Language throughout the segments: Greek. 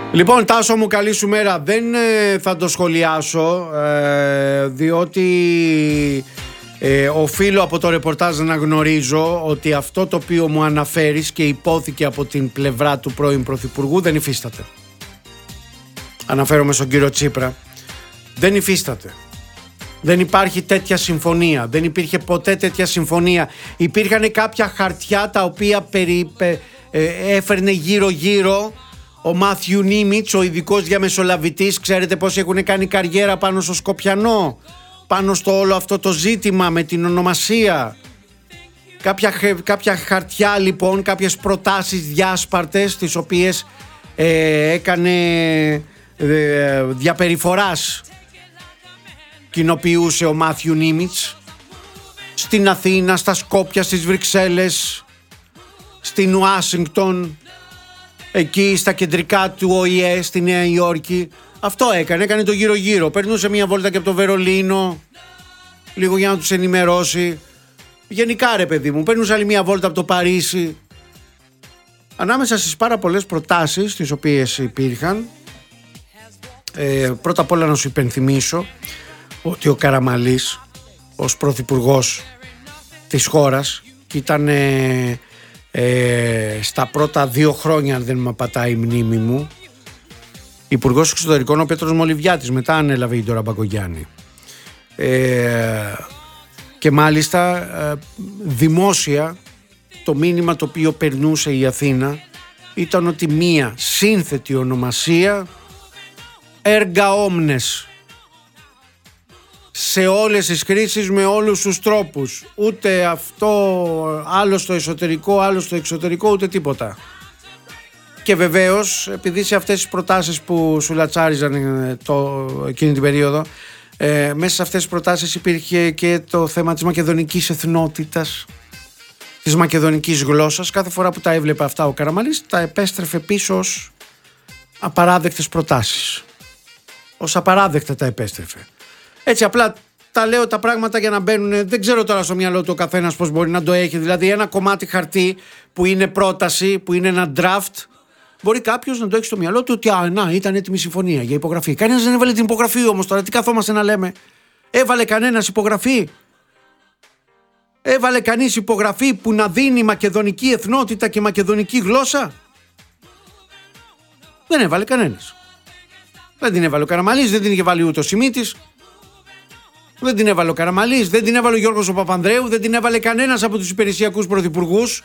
Λοιπόν, Τάσο μου, καλή σου μέρα. Δεν θα το σχολιάσω, διότι οφείλω από το ρεπορτάζ να γνωρίζω ότι αυτό το οποίο μου αναφέρεις και υπόθηκε από την πλευρά του πρώην Πρωθυπουργού δεν υφίσταται. Αναφέρομαι στον κύριο Τσίπρα. Δεν υφίσταται. Δεν υπάρχει τέτοια συμφωνία. Δεν υπήρχε ποτέ τέτοια συμφωνία. Υπήρχαν κάποια χαρτιά τα οποία έφερνε γύρω-γύρω ο Μάθιου Νίμιτς, ο ειδικός διαμεσολαβητής. Ξέρετε πώς έχουν κάνει καριέρα πάνω στο Σκοπιανό, πάνω στο όλο αυτό το ζήτημα με την ονομασία. Κάποια χαρτιά λοιπόν, κάποιες προτάσεις διάσπαρτες, τις οποίες έκανε διαπεριφοράς, κοινοποιούσε ο Μάθιου Νίμιτς στην Αθήνα, στα Σκόπια, στις Βρυξέλλες, στην Ουάσιγκτον, εκεί στα κεντρικά του ΟΗΕ, στη Νέα Υόρκη. Αυτό έκανε το γύρω-γύρω. Περνούσε μια βόλτα και από το Βερολίνο, λίγο για να τους ενημερώσει. Γενικά ρε παιδί μου, περνούσε άλλη μια βόλτα από το Παρίσι. Ανάμεσα στις πάρα πολλές προτάσεις τις οποίες υπήρχαν, πρώτα απ' όλα να σου υπενθυμίσω ότι ο Καραμανλής ως πρωθυπουργός της χώρας, και ήταν στα πρώτα 2 χρόνια, αν δεν με πατάει η μνήμη μου, υπουργός εξωτερικών ο Πέτρος Μολυβιάτης, μετά ανέλαβε η Ντόρα Μπακογιάννη, και μάλιστα δημόσια το μήνυμα το οποίο περνούσε η Αθήνα ήταν ότι μία σύνθετη ονομασία, έργα όμνες, σε όλες τις κρίσεις, με όλους τους τρόπους. Ούτε αυτό, άλλο στο εσωτερικό, άλλο στο εξωτερικό, ούτε τίποτα. Και βεβαίως, επειδή σε αυτές τις προτάσεις που σου λατσάριζαν εκείνη την περίοδο, μέσα σε αυτές τις προτάσεις υπήρχε και το θέμα της μακεδονικής εθνότητας, της μακεδονικής γλώσσας. Κάθε φορά που τα έβλεπε αυτά ο Καραμανλής, τα επέστρεφε πίσω ως απαράδεκτες προτάσεις. Ως απαράδεκτα τα επέστρεφε. Έτσι απλά τα λέω τα πράγματα για να μπαίνουν. Δεν ξέρω τώρα στο μυαλό του ο καθένας πώς μπορεί να το έχει. Δηλαδή ένα κομμάτι χαρτί που είναι πρόταση, που είναι ένα draft, μπορεί κάποιος να το έχει στο μυαλό του ότι ήταν έτοιμη συμφωνία για υπογραφή. Κανένας δεν έβαλε την υπογραφή όμως. Τώρα τι καθόμαστε να λέμε? Έβαλε κανένας υπογραφή? Έβαλε κανείς υπογραφή που να δίνει μακεδονική εθνότητα και μακεδονική γλώσσα? Δεν έβαλε κανένας. Δεν την έβαλε ο Καραμανλής, δεν την είχε βάλει ούτε ο Σιμίτης. Δεν την έβαλε ο Καραμανλής, δεν την έβαλε ο Γιώργος ο Παπανδρέου, δεν την έβαλε κανένας από τους υπηρεσιακούς πρωθυπουργούς.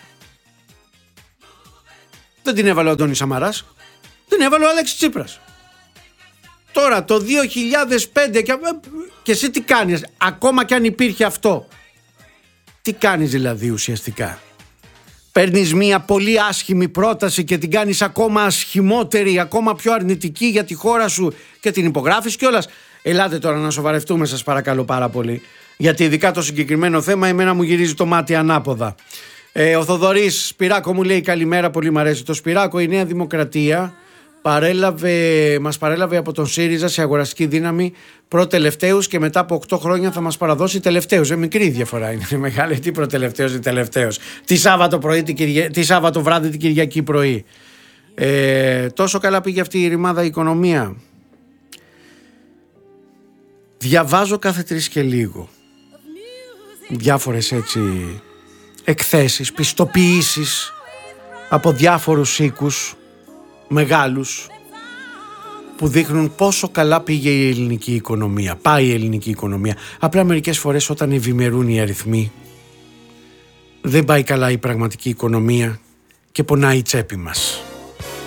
Δεν την έβαλε ο Αντώνης Σαμαράς, την έβαλε ο Αλέξης Τσίπρας. Τώρα το 2005 και εσύ τι κάνεις, ακόμα κι αν υπήρχε αυτό? Τι κάνεις δηλαδή ουσιαστικά? Παίρνεις μια πολύ άσχημη πρόταση και την κάνεις ακόμα ασχημότερη, ακόμα πιο αρνητική για τη χώρα σου και την υπογράφεις κιόλας. Ελάτε τώρα να σοβαρευτούμε, σας παρακαλώ πάρα πολύ. Γιατί ειδικά το συγκεκριμένο θέμα εμένα μου γυρίζει το μάτι ανάποδα. Ο Θοδωρής Σπυράκο μου λέει καλημέρα, πολύ μου αρέσει το Σπυράκο. Η Νέα Δημοκρατία μας παρέλαβε από τον ΣΥΡΙΖΑ σε αγοραστική δύναμη προτελευταίους και μετά από 8 χρόνια θα μας παραδώσει τελευταίους. Μικρή διαφορά είναι, μεγάλη. Τι προτελευταίος ή τελευταίος? Τι Σάββατο βράδυ, την Κυριακή πρωί. Τόσο καλά πήγε αυτή η ρημάδα η οικονομία? Διαβάζω κάθε 3 και λίγο διάφορες έτσι εκθέσεις, πιστοποιήσεις από διάφορους οίκους μεγάλους που δείχνουν πόσο καλά πήγε η ελληνική οικονομία. Πάει η ελληνική οικονομία. Απλά μερικές φορές όταν ευημερούν οι αριθμοί, δεν πάει καλά η πραγματική οικονομία και πονάει η τσέπη μας.